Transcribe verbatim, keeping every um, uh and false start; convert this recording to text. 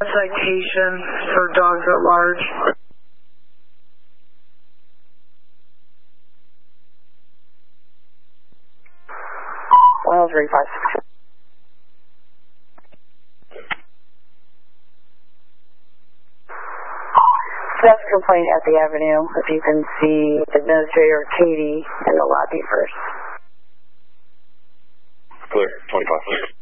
citation for dogs at large. one oh three five six. That's a complaint at the Avenue. If you can see Administrator Katie in the lobby first. Clear, twenty-five.